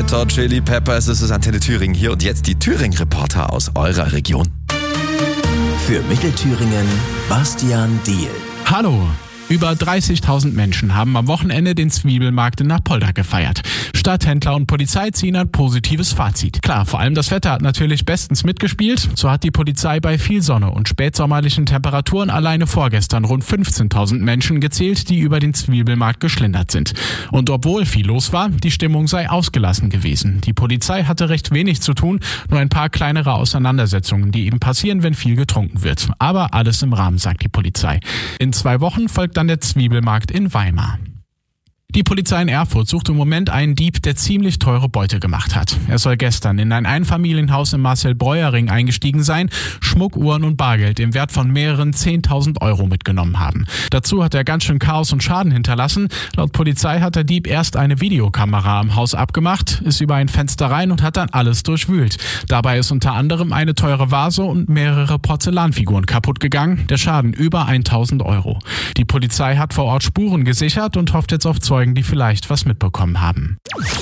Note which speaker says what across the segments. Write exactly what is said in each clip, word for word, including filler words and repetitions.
Speaker 1: Red Hot Chili Peppers, es ist Antenne Thüringen hier und jetzt die Thüringen-Reporter aus eurer Region.
Speaker 2: Für Mittelthüringen, Bastian Diehl.
Speaker 3: Hallo! Über dreißigtausend Menschen haben am Wochenende den Zwiebelmarkt in Napolda gefeiert. Stadthändler und Polizei ziehen ein positives Fazit. Klar, vor allem das Wetter hat natürlich bestens mitgespielt. So hat die Polizei bei viel Sonne und spätsommerlichen Temperaturen alleine vorgestern rund fünfzehntausend Menschen gezählt, die über den Zwiebelmarkt geschlendert sind. Und obwohl viel los war, die Stimmung sei ausgelassen gewesen. Die Polizei hatte recht wenig zu tun, nur ein paar kleinere Auseinandersetzungen, die eben passieren, wenn viel getrunken wird. Aber alles im Rahmen, sagt die Polizei. In zwei Wochen folgt dann der Zwiebelmarkt in Weimar. Die Polizei in Erfurt sucht im Moment einen Dieb, der ziemlich teure Beute gemacht hat. Er soll gestern in ein Einfamilienhaus im Marcel-Breuer-Ring eingestiegen sein, Schmuck, Uhren und Bargeld im Wert von mehreren zehntausend Euro mitgenommen haben. Dazu hat er ganz schön Chaos und Schaden hinterlassen. Laut Polizei hat der Dieb erst eine Videokamera am Haus abgemacht, ist über ein Fenster rein und hat dann alles durchwühlt. Dabei ist unter anderem eine teure Vase und mehrere Porzellanfiguren kaputt gegangen. Der Schaden über tausend Euro. Die Polizei hat vor Ort Spuren gesichert und hofft jetzt auf Zeugen, die vielleicht was mitbekommen haben.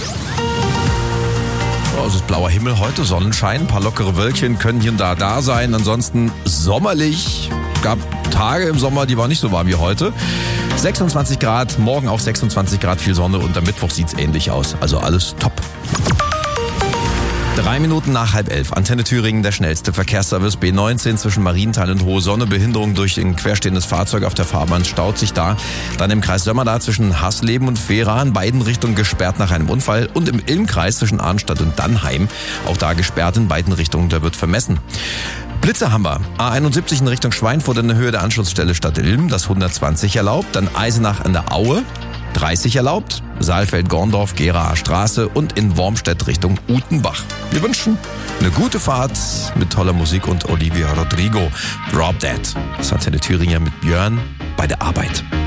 Speaker 1: Oh, es ist blauer Himmel heute, Sonnenschein, ein paar lockere Wölkchen können hier und da da sein. Ansonsten sommerlich, gab Tage im Sommer, die waren nicht so warm wie heute. sechsundzwanzig Grad, morgen auch sechsundzwanzig Grad, viel Sonne und am Mittwoch sieht's ähnlich aus. Also alles top. Drei Minuten nach halb elf. Antenne Thüringen, der schnellste Verkehrsservice B neunzehn zwischen Marienthal und Hohe Sonne. Behinderung durch ein querstehendes Fahrzeug auf der Fahrbahn staut sich da. Dann im Kreis Sömmerda zwischen Hasleben und Vera in beiden Richtungen gesperrt nach einem Unfall. Und im Ilmkreis zwischen Arnstadt und Dannheim. Auch da gesperrt in beiden Richtungen, da wird vermessen. Blitze haben wir. A einundsiebzig in Richtung Schweinfurt in der Höhe der Anschlussstelle Stadt Ilm, das hundertzwanzig erlaubt. Dann Eisenach an der Aue, dreißig erlaubt. Saalfeld-Gorndorf, Geraer Straße und in Wormstedt Richtung Utenbach. Wir wünschen eine gute Fahrt mit toller Musik und Olivia Rodrigo. Drop That. Das hat Antenne Thüringen mit Björn bei der Arbeit.